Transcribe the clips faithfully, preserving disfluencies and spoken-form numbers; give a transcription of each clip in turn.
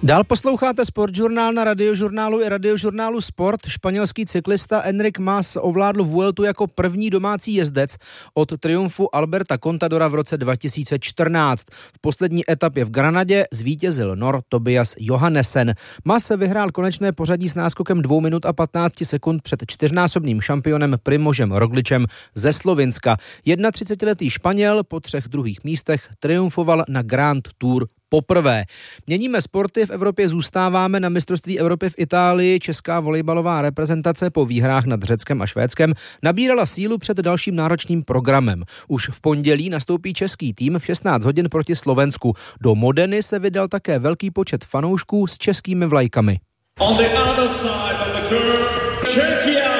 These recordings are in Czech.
Dál posloucháte Sportžurnál na Radiožurnálu i Radiožurnálu Sport. Španělský cyklista Enric Mas ovládl Vueltu jako první domácí jezdec od triumfu Alberta Contadora v roce dva tisíce čtrnáct. V poslední etapě v Granadě zvítězil Nor Tobias Johannesen. Mas vyhrál konečné pořadí s náskokem dvou minut a patnáct sekund před čtyřnásobným šampionem Primožem Rogličem ze Slovinska. třicetiletý Španěl po třech druhých místech triumfoval na Grand Tour poprvé. Měníme sporty, v Evropě zůstáváme na mistrovství Evropy v Itálii. Česká volejbalová reprezentace po výhrách nad Řeckem a Švédskem nabírala sílu před dalším náročným programem. Už v pondělí nastoupí český tým v šestnáct hodin proti Slovensku. Do Modeny se vydal také velký počet fanoušků s českými vlajkami. On the other side of the curve, Czechia.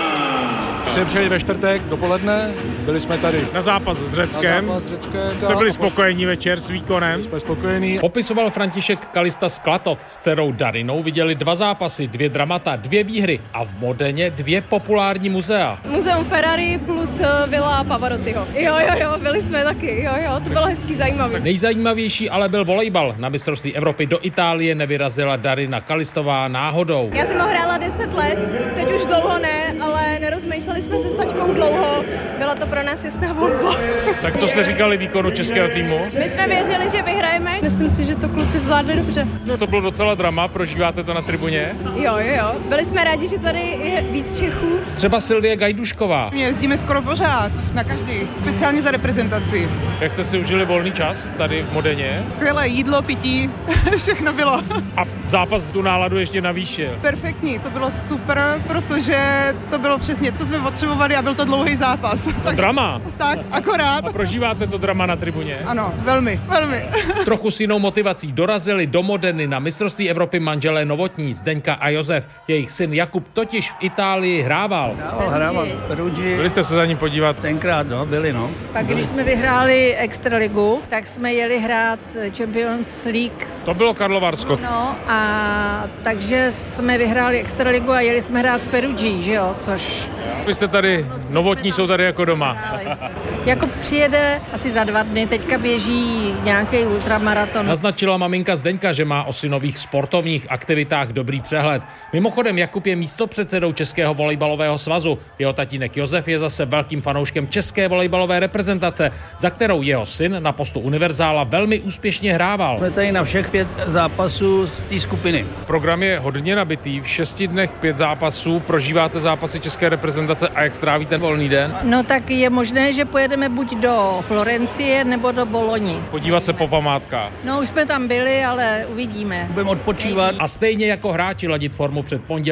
Jsme přijeli ve čtvrtek dopoledne, byli jsme tady na zápas s Řeckem. Na zápas s Řeckem. Jste byli spokojení večer s výkonem? Jsme spokojení. Popisoval František Kalista z Klatov. S dcerou Darinou viděli dva zápasy, dvě dramata, dvě výhry a v Modeně dvě populární muzea. Muzeum Ferrari plus vila Pavarottiho. Jo, jo, jo, byli jsme taky, jo, jo, to bylo hezký, zajímavý. Nejzajímavější ale byl volejbal. Na mistrovství Evropy do Itálie nevyrazila Darina Kalistová náhodou. Já jsem ho hrála deset let, teď už dlouho ne, ale nerozmýšleli jsme se s taťkou dlouho, byla to pro nás jasná volba. Tak co jste říkali výkonu českého týmu? My jsme věřili, že vyhrajeme. Myslím si, že to kluci zvládli dobře. No, to bylo docela drama, prožíváte to na tribuně? Jo, jo, jo. Byli jsme rádi, že tady je víc Čechů. Třeba Silvie Gajdušková. My jezdíme skoro pořád, na každý, speciálně za reprezentaci. Jak jste si užili volný čas tady v Modeně? Skvělé jídlo, pití, všechno bylo. A zápas tu náladu ještě navýšil. Perfektní, to bylo super, protože to bylo přesně, co jsme potřebovali a byl to dlouhý zápas. Tak, drama. Tak, akorát. A prožíváte to drama na tribuně? Ano, velmi, velmi. Trochu s jinou motivací dorazili do Modeny na mistrovství Evropy manželé Novotní, Zdeňka a Josef. Jejich syn Jakub totiž v Itálii hrával. Hrával, hrával. Perugii. Byli jste se za ním podívat? Tenkrát, no, byli, no. Pak když jsme vyhráli Extraligu, tak jsme jeli hrát Champions League. To bylo Karlovarsko. No a takže jsme vyhráli Extraligu a jeli jsme hrát s Perugii, že jo, což... Vy jste tady, Novotní jsou tady jako doma. Jakub přijede asi za dva dny, teďka běží nějaký ultramaraton. Naznačila maminka Zdeňka, že má o synových sportovních aktivitách dobrý přehled. Mimochodem, Jakub je místopředsedou Českého volejbalového svazu. Jeho tatínek Josef je zase velkým fanouškem české volejbalové reprezentace, za kterou jeho syn na postu univerzála velmi úspěšně hrával. Jsme tady na všech pět zápasů té skupiny. Program je hodně nabitý, v šesti dnech pět zápasů, prožíváte zápasy české reprezentace a jak strávíte volný den? No tak je možné, že pojedeme buď do Florencie nebo do Boloni. Podívat se po památkách. No už jsme tam byli, ale uvidíme. Budeme odpočívat. A stejně jako hráči ladit formu před pondělí.